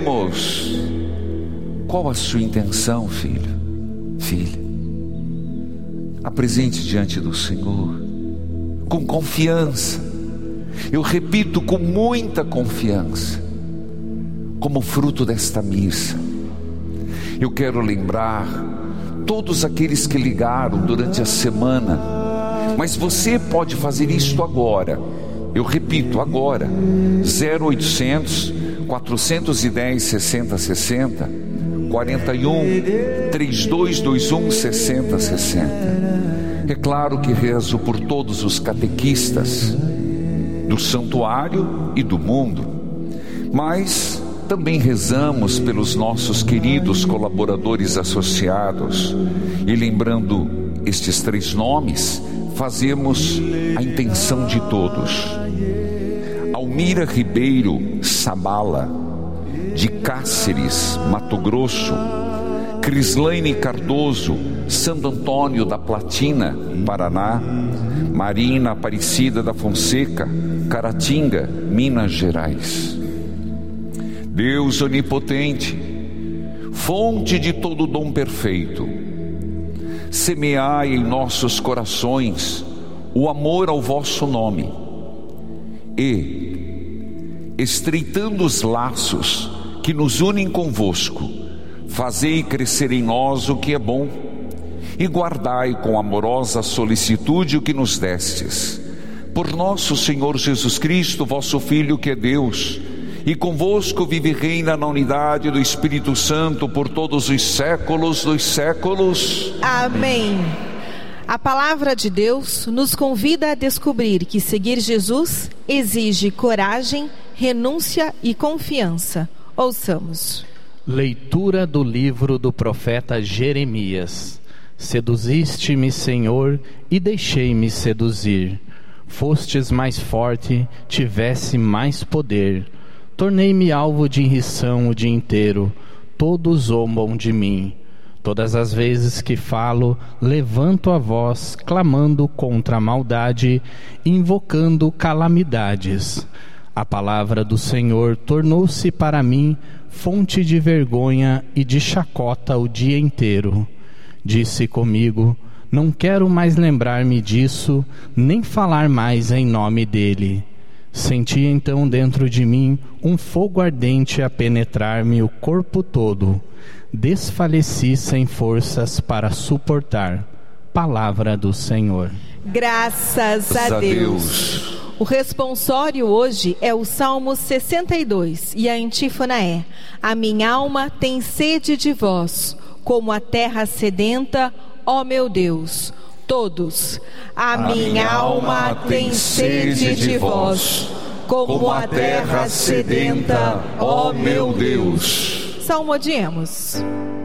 oremos. Qual a sua intenção, filho, filha? Apresente diante do Senhor com confiança. Eu repito, com muita confiança, como fruto desta missa. Eu quero lembrar todos aqueles que ligaram durante a semana, mas você pode fazer isto agora. Eu repito, agora, 0800 410 6060, 41 3221 6060. É claro que rezo por todos os catequistas do santuário e do mundo, mas também rezamos pelos nossos queridos colaboradores associados. E lembrando estes 3 nomes, fazemos a intenção de todos. Almira Ribeiro Sabala, de Cáceres, Mato Grosso. Crislaine Cardoso, Santo Antônio da Platina, Paraná. Marina Aparecida da Fonseca, Caratinga, Minas Gerais. Deus onipotente, fonte de todo dom perfeito, semeai em nossos corações o amor ao vosso nome e, estreitando os laços que nos unem convosco, fazei crescer em nós o que é bom e guardai com amorosa solicitude o que nos destes. Por nosso Senhor Jesus Cristo, vosso Filho, que é Deus, e convosco vive e reina na unidade do Espírito Santo por todos os séculos dos séculos. Amém. A palavra de Deus nos convida a descobrir que seguir Jesus exige coragem, renúncia e confiança. Ouçamos. Leitura do livro do profeta Jeremias. Seduziste-me, Senhor, e deixei-me seduzir. Fostes mais forte, tivesse mais poder. Tornei-me alvo de irrição o dia inteiro. Todos zombam de mim. Todas as vezes que falo, levanto a voz, clamando contra a maldade, invocando calamidades. A palavra do Senhor tornou-se para mim fonte de vergonha e de chacota o dia inteiro. Disse comigo: não quero mais lembrar-me disso, nem falar mais em nome dele. Senti então dentro de mim um fogo ardente a penetrar-me o corpo todo. Desfaleci sem forças para suportar. Palavra do Senhor. Graças a Deus. O responsório hoje é o Salmo 62 e a antífona é: a minha alma tem sede de vós, como a terra sedenta, ó meu Deus. Todos. A minha alma tem sede de vós, como a terra sedenta, ó meu Deus. Salmodiemos.